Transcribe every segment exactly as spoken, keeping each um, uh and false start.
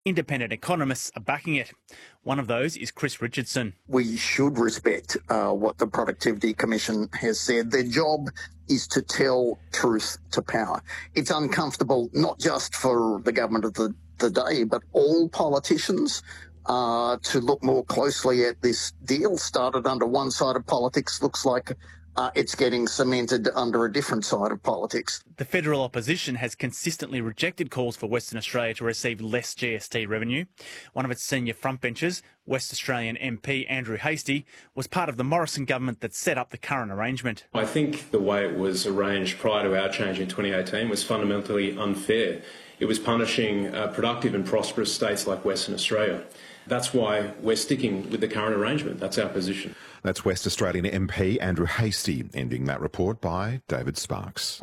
Independent economists are backing it. One of those is Chris Richardson. We should respect uh, what the Productivity Commission has said. Their job is to tell truth to power. It's uncomfortable not just for the government of the, the day, but all politicians uh, to look more closely at this deal. Started under one side of politics, looks like Uh, it's getting cemented under a different side of politics. The federal opposition has consistently rejected calls for Western Australia to receive less G S T revenue. One of its senior frontbenchers, West Australian M P Andrew Hastie, was part of the Morrison government that set up the current arrangement. I think the way it was arranged prior to our change in twenty eighteen was fundamentally unfair. It was punishing uh, productive and prosperous states like Western Australia. That's why we're sticking with the current arrangement. That's our position. That's West Australian M P Andrew Hastie, ending that report by David Sparks.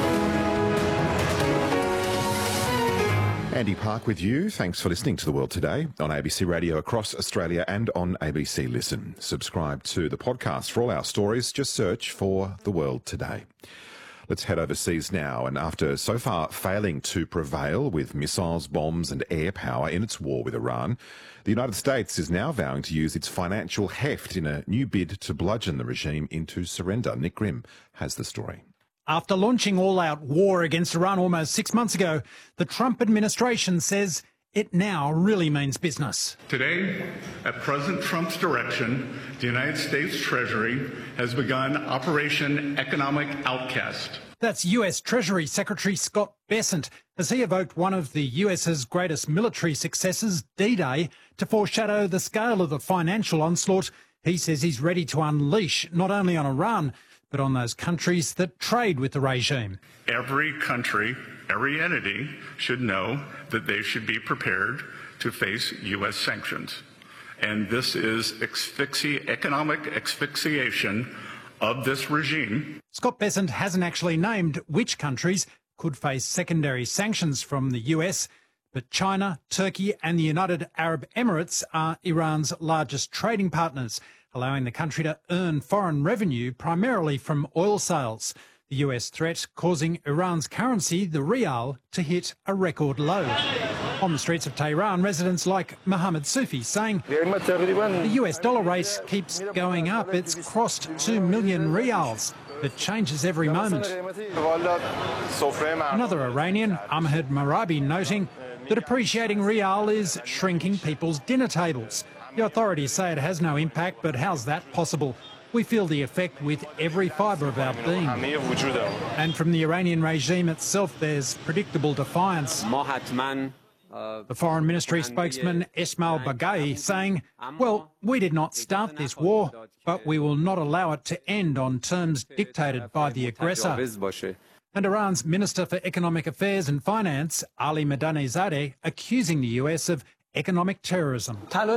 Andy Park with you. Thanks for listening to The World Today on A B C Radio across Australia and on A B C Listen. Subscribe to the podcast for all our stories. Just search for The World Today. Let's head overseas now, and after so far failing to prevail with missiles, bombs and air power in its war with Iran, the United States is now vowing to use its financial heft in a new bid to bludgeon the regime into surrender. Nick Grimm has the story. After launching all-out war against Iran almost six months ago, the Trump administration says it now really means business. Today, at President Trump's direction, the United States Treasury has begun Operation Economic Outcast. That's U S Treasury Secretary Scott Bessent as he evoked one of the US's greatest military successes, D-Day, to foreshadow the scale of the financial onslaught he says he's ready to unleash not only on Iran, but on those countries that trade with the regime. Every country, every entity should know that they should be prepared to face U S sanctions. And this is asphyxi- economic asphyxiation of this regime. Scott Bessent hasn't actually named which countries could face secondary sanctions from the U S, but China, Turkey and the United Arab Emirates are Iran's largest trading partners, allowing the country to earn foreign revenue primarily from oil sales. The U S threat causing Iran's currency, the rial, to hit a record low. On the streets of Tehran, residents like Mohammed Sufi saying the U S dollar rate keeps going up. It's crossed two million rials. It changes every moment. Another Iranian, Ahmed Marabi, noting that appreciating rial is shrinking people's dinner tables. The authorities say it has no impact, but how's that possible? We feel the effect with every fibre of our being. And from the Iranian regime itself, there's predictable defiance. The Foreign Ministry spokesman Esmail Baghai saying, well, we did not start this war, but we will not allow it to end on terms dictated by the aggressor. And Iran's Minister for Economic Affairs and Finance, Ali Madani-Zadeh, accusing the U S of economic terrorism.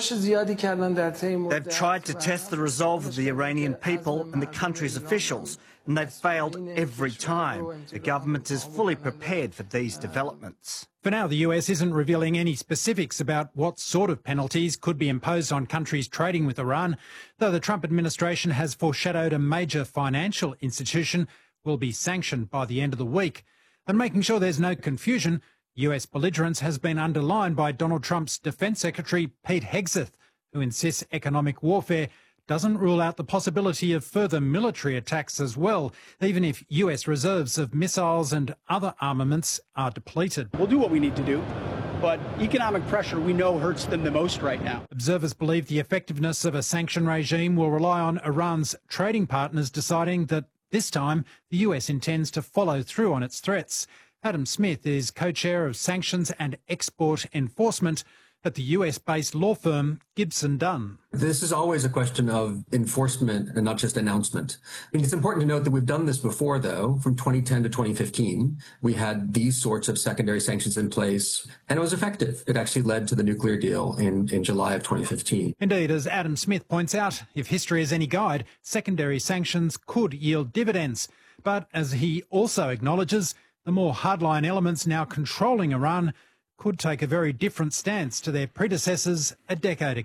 They've tried to test the resolve of the Iranian people and the country's officials, and they've failed every time. The government is fully prepared for these developments. For now, the U S isn't revealing any specifics about what sort of penalties could be imposed on countries trading with Iran, though the Trump administration has foreshadowed a major financial institution will be sanctioned by the end of the week. And making sure there's no confusion, U S belligerence has been underlined by Donald Trump's Defence Secretary Pete Hegseth, who insists economic warfare doesn't rule out the possibility of further military attacks as well, even if U S reserves of missiles and other armaments are depleted. We'll do what we need to do, but economic pressure we know hurts them the most right now. Observers believe the effectiveness of a sanction regime will rely on Iran's trading partners deciding that this time the U S intends to follow through on its threats. Adam Smith is co-chair of Sanctions and Export Enforcement at the U S-based law firm Gibson Dunn. This is always a question of enforcement and not just announcement. I mean, it's important to note that we've done this before, though. From twenty ten to twenty fifteen, we had these sorts of secondary sanctions in place, and it was effective. It actually led to the nuclear deal in, in July of twenty fifteen. Indeed, as Adam Smith points out, if history is any guide, secondary sanctions could yield dividends. But as he also acknowledges, the more hardline elements now controlling Iran could take a very different stance to their predecessors a decade ago.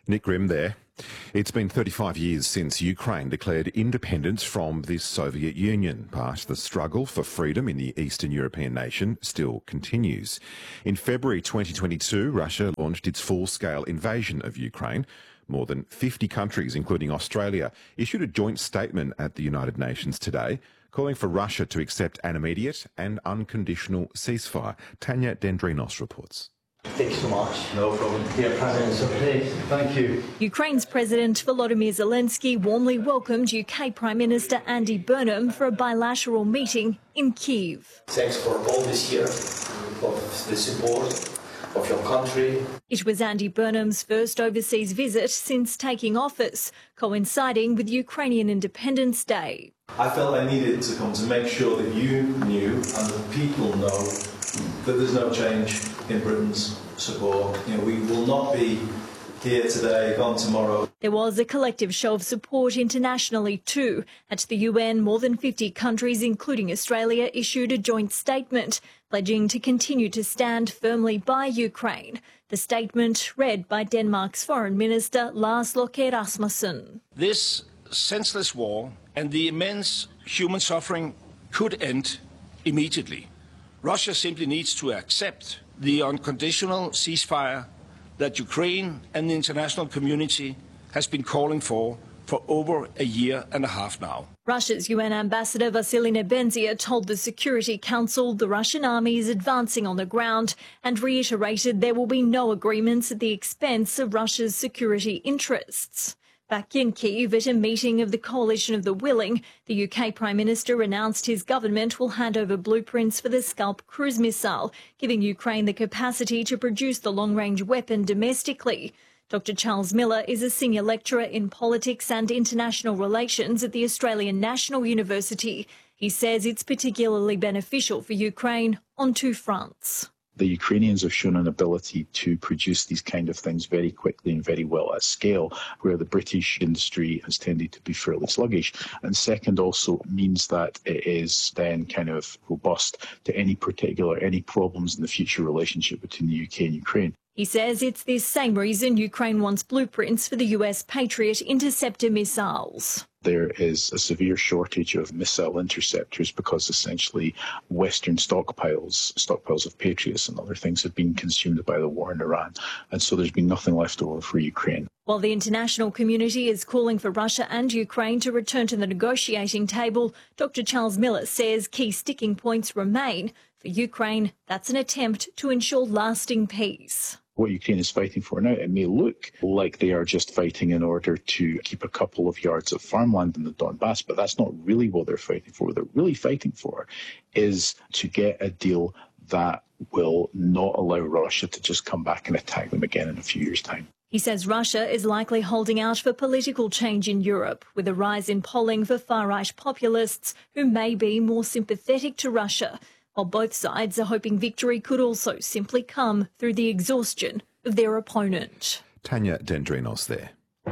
Nick Grimm there. It's been thirty-five years since Ukraine declared independence from the Soviet Union, but the struggle for freedom in the Eastern European nation still continues. In February twenty twenty-two, Russia launched its full-scale invasion of Ukraine. More than fifty countries, including Australia, issued a joint statement at the United Nations today, calling for Russia to accept an immediate and unconditional ceasefire. Tanya Dendrinos reports. Thank you so much. No problem. Dear President, so please, thank you. Ukraine's President Volodymyr Zelensky warmly welcomed U K Prime Minister Andy Burnham for a bilateral meeting in Kyiv. Thanks for all this year, for the support of your country. It was Andy Burnham's first overseas visit since taking office, coinciding with Ukrainian Independence Day. I felt I needed to come to make sure that you knew and the people know that there's no change in Britain's support. You know, we will not be here today, gone tomorrow. There was a collective show of support internationally too. At the U N, more than fifty countries, including Australia, issued a joint statement pledging to continue to stand firmly by Ukraine. The statement read by Denmark's Foreign Minister Lars Løkke Rasmussen. This senseless war and the immense human suffering could end immediately. Russia simply needs to accept the unconditional ceasefire that Ukraine and the international community has been calling for for over a year and a half now. Russia's U N ambassador Vasily Nebenzia told the Security Council the Russian army is advancing on the ground and reiterated there will be no agreements at the expense of Russia's security interests. Back in Kyiv at a meeting of the Coalition of the Willing, the U K Prime Minister announced his government will hand over blueprints for the Scalp cruise missile, giving Ukraine the capacity to produce the long-range weapon domestically. Doctor Charles Miller is a senior lecturer in politics and international relations at the Australian National University. He says it's particularly beneficial for Ukraine on two fronts. The Ukrainians have shown an ability to produce these kind of things very quickly and very well at scale, where the British industry has tended to be fairly sluggish. And second, also means that it is then kind of robust to any particular, any problems in the future relationship between the U K and Ukraine. He says it's this same reason Ukraine wants blueprints for the U S Patriot interceptor missiles. There is a severe shortage of missile interceptors because essentially Western stockpiles, stockpiles of Patriots and other things have been consumed by the war in Iran. And so there's been nothing left over for Ukraine. While the international community is calling for Russia and Ukraine to return to the negotiating table, Doctor Charles Miller says key sticking points remain. For Ukraine, that's an attempt to ensure lasting peace. What Ukraine is fighting for now, it may look like they are just fighting in order to keep a couple of yards of farmland in the Donbass, but that's not really what they're fighting for. What they're really fighting for is to get a deal that will not allow Russia to just come back and attack them again in a few years' time. He says Russia is likely holding out for political change in Europe, with a rise in polling for far-right populists who may be more sympathetic to Russia, while both sides are hoping victory could also simply come through the exhaustion of their opponent. Tanya Dendrinos there.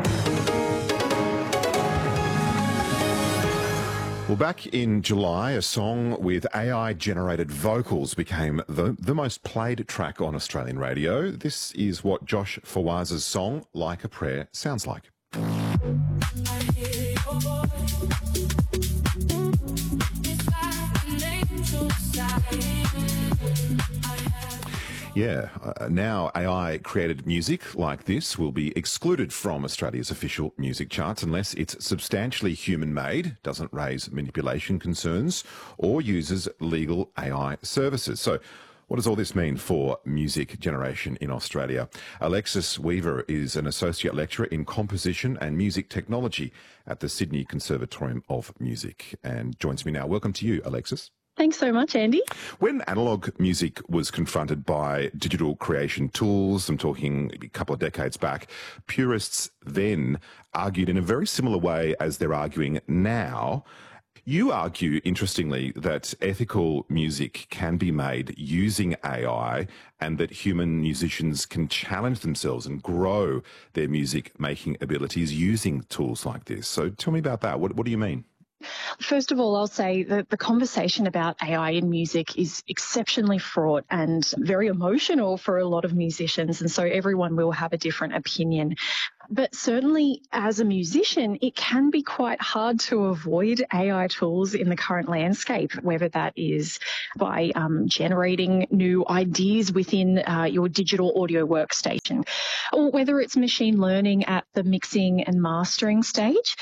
Well, back in July, a song with A I-generated vocals became the, the most played track on Australian radio. This is what Josh Fawaz's song, Like a Prayer, sounds like. Yeah, uh, now A I-created music like this will be excluded from Australia's official music charts unless it's substantially human-made, doesn't raise manipulation concerns, or uses legal A I services. So what does all this mean for music generation in Australia? Alexis Weaver is an associate lecturer in composition and music technology at the Sydney Conservatorium of Music and joins me now. Welcome to you, Alexis. Thanks so much, Andy. When analogue music was confronted by digital creation tools, I'm talking a couple of decades back, purists then argued in a very similar way as they're arguing now. You argue, interestingly, that ethical music can be made using A I and that human musicians can challenge themselves and grow their music-making abilities using tools like this. So tell me about that. What, what do you mean? First of all, I'll say that the conversation about A I in music is exceptionally fraught and very emotional for a lot of musicians, and so everyone will have a different opinion. But certainly as a musician, it can be quite hard to avoid A I tools in the current landscape, whether that is by um, generating new ideas within uh, your digital audio workstation, or whether it's machine learning at the mixing and mastering stage.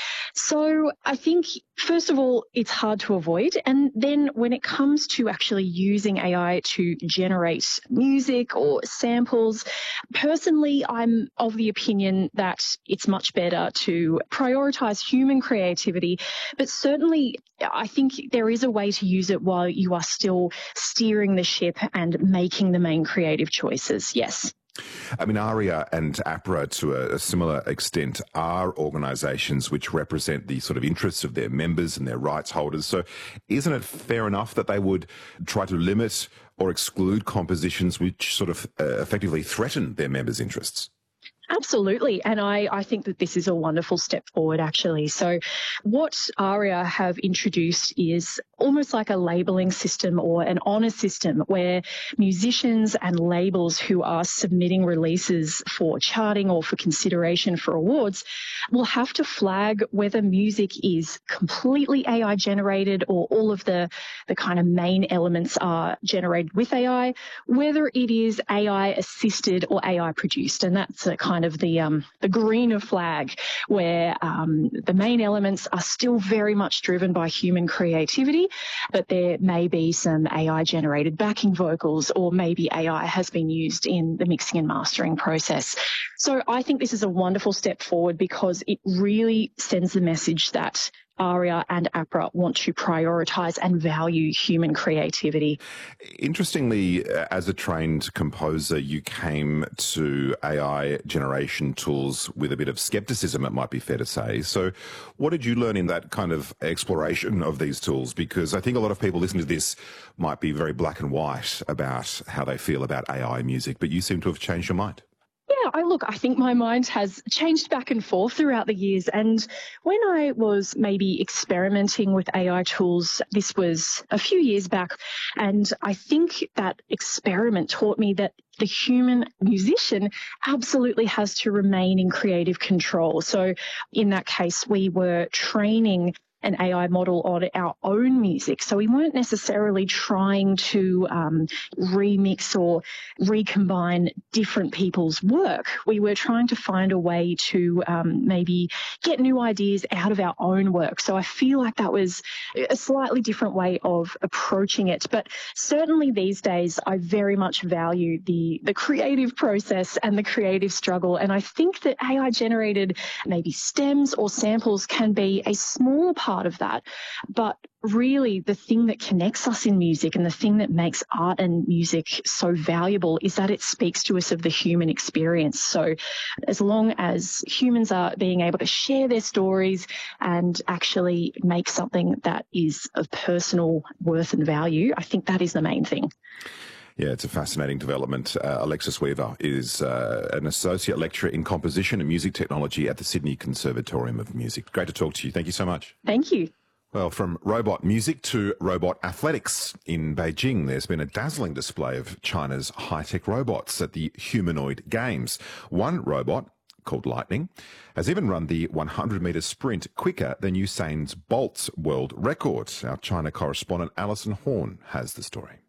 So I think, first of all, it's hard to avoid. And then when it comes to actually using A I to generate music or samples, personally, I'm of the opinion that it's much better to prioritize human creativity. But certainly, I think there is a way to use it while you are still steering the ship and making the main creative choices. Yes. I mean, ARIA and APRA, to a, a similar extent, are organisations which represent the sort of interests of their members and their rights holders. So isn't it fair enough that they would try to limit or exclude compositions which sort of uh, effectively threaten their members' interests? Absolutely. And I, I think that this is a wonderful step forward, actually. So what ARIA have introduced is almost like a labelling system or an honour system where musicians and labels who are submitting releases for charting or for consideration for awards will have to flag whether music is completely A I generated or all of the, the kind of main elements are generated with A I, whether it is A I assisted or A I produced. And that's a kind of the um, the greener flag where um, the main elements are still very much driven by human creativity, but there may be some A I generated backing vocals, or maybe A I has been used in the mixing and mastering process. So I think this is a wonderful step forward because it really sends the message that ARIA and APRA want to prioritise and value human creativity. Interestingly, as a trained composer, you came to A I generation tools with a bit of scepticism, it might be fair to say. So what did you learn in that kind of exploration of these tools? Because I think a lot of people listening to this might be very black and white about how they feel about A I music, but you seem to have changed your mind. Yeah, I look, I think my mind has changed back and forth throughout the years. And when I was maybe experimenting with A I tools, this was a few years back, and I think that experiment taught me that the human musician absolutely has to remain in creative control. So in that case, we were training an A I model on our own music. So we weren't necessarily trying to um, remix or recombine different people's work. We were trying to find a way to um, maybe get new ideas out of our own work. So I feel like that was a slightly different way of approaching it. But certainly these days, I very much value the, the creative process and the creative struggle. And I think that A I generated maybe stems or samples can be a small part part of that. But really the thing that connects us in music and the thing that makes art and music so valuable is that it speaks to us of the human experience. So as long as humans are being able to share their stories and actually make something that is of personal worth and value, I think that is the main thing. Yeah, it's a fascinating development. Uh, Alexis Weaver is uh, an associate lecturer in composition and music technology at the Sydney Conservatorium of Music. Great to talk to you. Thank you so much. Thank you. Well, from robot music to robot athletics, in Beijing, there's been a dazzling display of China's high-tech robots at the Humanoid Games. One robot, called Lightning, has even run the one hundred metre sprint quicker than Usain Bolt's world record. Our China correspondent Alison Horn has the story.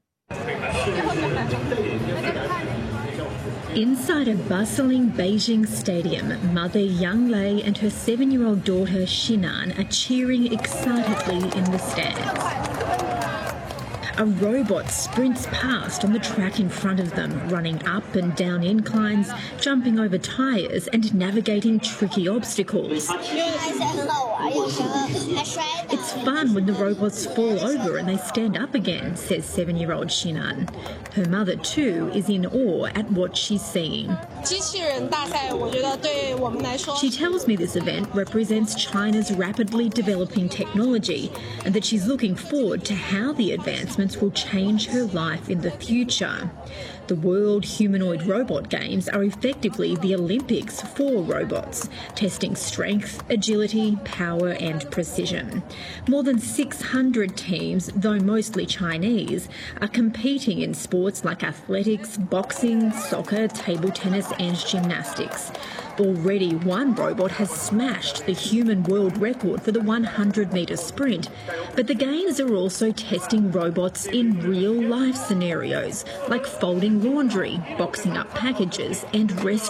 Inside a bustling Beijing stadium, mother Yang Lei and her seven-year-old daughter Xinan are cheering excitedly in the stands. A robot sprints past on the track in front of them, running up and down inclines, jumping over tyres and navigating tricky obstacles. It's fun when the robots fall over and they stand up again, says seven-year-old Xinan. Her mother, too, is in awe at what she's seeing. She tells me this event represents China's rapidly developing technology and that she's looking forward to how the advancements will change her life in the future. The World Humanoid Robot Games are effectively the Olympics for robots, testing strength, agility, power and precision. More than six hundred teams, though mostly Chinese, are competing in sports like athletics, boxing, soccer, table tennis and gymnastics. Already one robot has smashed the human world record for the one hundred metre sprint, but the Games are also testing robots in real life scenarios, like folding laundry, boxing up packages and restaurant